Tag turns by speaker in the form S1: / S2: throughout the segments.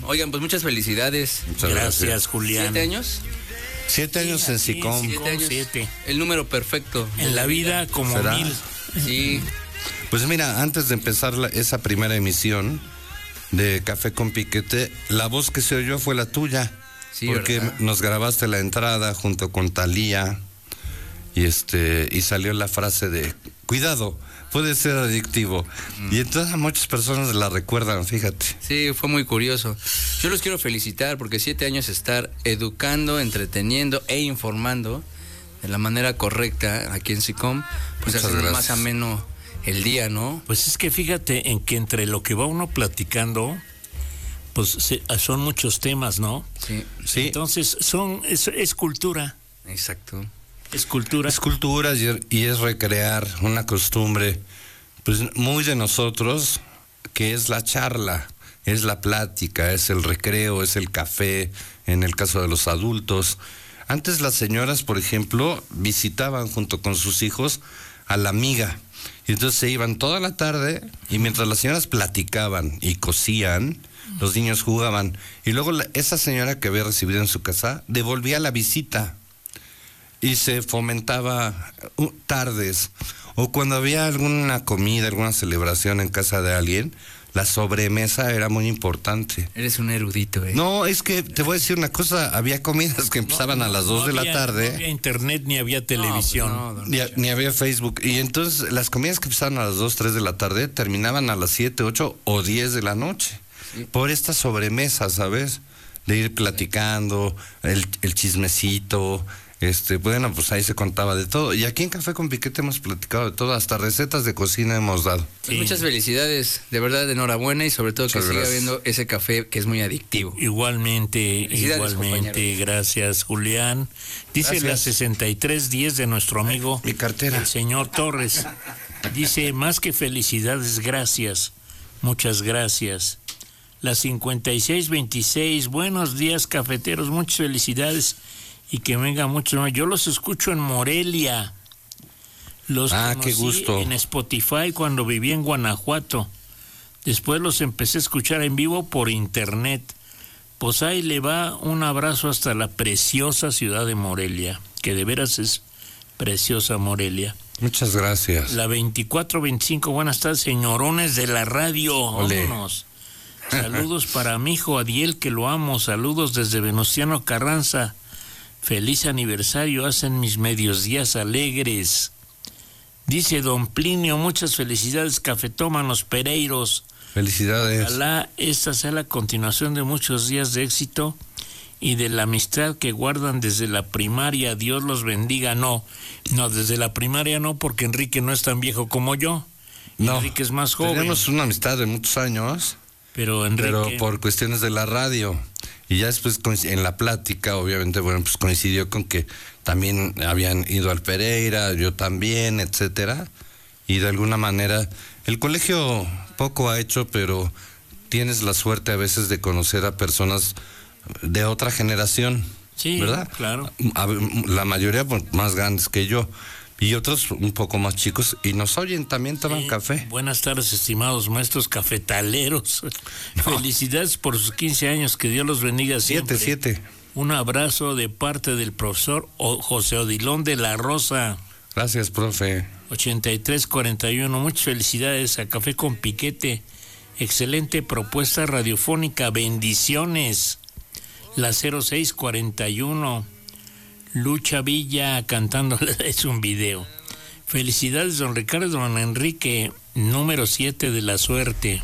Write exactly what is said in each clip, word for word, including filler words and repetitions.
S1: Oigan, pues muchas felicidades.
S2: Muchas gracias, gracias, Julián.
S1: ¿Siete años?
S2: Siete años sí, en SICOM.
S1: Sí, siete años.
S2: Siete.
S1: El número perfecto.
S2: En la vida como
S3: ¿Será?
S2: mil.
S1: Sí.
S3: Pues mira, antes de empezar la, esa primera emisión de Café con Piquete, la voz que se oyó fue la tuya.
S1: Sí,
S3: porque
S1: ¿verdad?
S3: nos grabaste la entrada junto con Thalía y este y salió la frase de cuidado, puede ser adictivo. Mm. Y entonces a muchas personas la recuerdan, fíjate.
S1: Sí, fue muy curioso. Yo los quiero felicitar porque siete años estar educando, entreteniendo e informando de la manera correcta aquí en SICOM, pues haciendo más ameno el día, ¿no?
S2: Pues es que fíjate en que entre lo que va uno platicando, pues se, son muchos temas, ¿no?
S1: Sí.
S3: Sí.
S2: Entonces son es, es cultura.
S1: Exacto.
S3: Es cultura. Es cultura y, y es recrear una costumbre, pues muy de nosotros, que es la charla, es la plática, es el recreo, es el café, en el caso de los adultos. Antes las señoras, por ejemplo, visitaban junto con sus hijos a la amiga. Y entonces se iban toda la tarde y mientras las señoras platicaban y cosían, los niños jugaban. Y luego la, esa señora que había recibido en su casa devolvía la visita. Y se fomentaba uh, tardes. O cuando había alguna comida, alguna celebración en casa de alguien, la sobremesa era muy importante.
S1: Eres un erudito, ¿eh?
S3: No, es que te voy a decir una cosa, había comidas que empezaban
S2: no, no,
S3: a las dos
S2: no
S3: de
S2: había,
S3: la tarde.
S2: No había internet ni había televisión.
S1: No, pues no,
S3: ni, ni había Facebook. Y entonces las comidas que empezaban a las dos, tres de la tarde terminaban a las siete, ocho o diez de la noche. Sí. Por esta sobremesa, ¿sabes? De ir platicando, el, el chismecito. Este, bueno, pues ahí se contaba de todo. Y aquí en Café con Piquete hemos platicado de todo, hasta recetas de cocina hemos dado.
S1: Sí. Muchas felicidades, de verdad, enhorabuena y sobre todo
S3: Muchas
S1: que
S3: gracias.
S1: siga habiendo ese café que es muy adictivo.
S2: Igualmente, igualmente,
S1: compañeros.
S2: Gracias, Julián. Dice
S3: Gracias.
S2: la sesenta y tres diez de nuestro amigo,
S3: mi cartera,
S2: el señor Torres. Dice, más que felicidades, gracias. Muchas gracias. La cincuenta y seis veintiséis, buenos días, cafeteros, muchas felicidades. Y que venga mucho más. Yo los escucho en Morelia. Los
S3: ah,
S2: conocí
S3: qué gusto.
S2: en Spotify cuando viví en Guanajuato. Después los empecé a escuchar en vivo por internet. Pues ahí le va un abrazo hasta la preciosa ciudad de Morelia, que de veras es preciosa Morelia.
S3: Muchas gracias.
S2: La veinticuatro veinticinco, buenas tardes, señorones de la radio.
S3: Olé.
S2: Vámonos. Saludos para mi hijo Adiel, que lo amo. Saludos desde Venustiano Carranza. Feliz aniversario, hacen mis medios días alegres. Dice don Plinio, muchas felicidades, cafetómanos Pereiros.
S3: Felicidades.
S2: Ojalá esta sea la continuación de muchos días de éxito y de la amistad que guardan desde la primaria. Dios los bendiga. No, no, desde la primaria no, porque Enrique no es tan viejo como yo.
S3: No,
S2: Enrique es más joven.
S3: Tenemos una amistad de muchos años,
S2: pero Enrique...
S3: pero por cuestiones de la radio. Y ya después en la plática, obviamente, bueno, pues coincidió con que también habían ido al Pereira, yo también, etcétera. Y de alguna manera, el colegio poco ha hecho, pero tienes la suerte a veces de conocer a personas de otra generación,
S2: sí,
S3: ¿verdad?
S2: Claro.
S3: La mayoría más grandes que yo. Y otros un poco más chicos, y nos oyen, también toman
S2: sí.
S3: café.
S2: Buenas tardes, estimados maestros cafetaleros.
S3: No.
S2: Felicidades por sus quince años, que Dios los bendiga siempre.
S3: Siete, siete.
S2: Un abrazo de parte del profesor José Odilón de la Rosa.
S3: Gracias, profe.
S2: ochenta y tres cuarenta y uno, muchas felicidades a Café con Piquete. Excelente propuesta radiofónica, bendiciones. La cero seis cuarenta y uno. Lucha Villa cantando, es un video. Felicidades, don Ricardo, don Enrique, número siete de la suerte.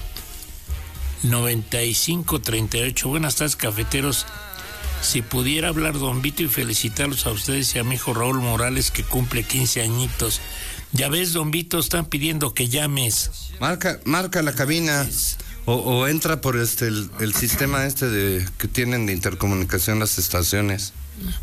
S2: noventa y cinco treinta y ocho, buenas tardes, cafeteros. Si pudiera hablar don Vito y felicitarlos a ustedes y a mi hijo Raúl Morales, que cumple quince añitos. Ya ves, don Vito, están pidiendo que llames.
S3: Marca, marca la cabina. O, o entra por este el, el sistema este de que tienen de intercomunicación las estaciones.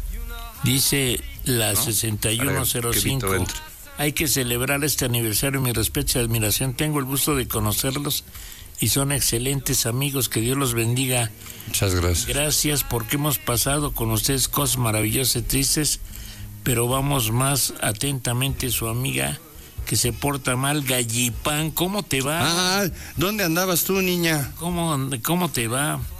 S2: Dice la
S3: ¿no?
S2: sesenta y uno cero cinco. Hay que celebrar este aniversario, mi respeto y admiración. Tengo el gusto de conocerlos y son excelentes amigos. Que Dios los bendiga.
S3: Muchas gracias.
S2: Gracias porque hemos pasado con ustedes cosas maravillosas y tristes, pero vamos más atentamente su amiga que se porta mal, Gallipán. ¿Cómo te va?
S3: Ah, ¿dónde andabas tú, niña?
S2: ¿Cómo, cómo te va?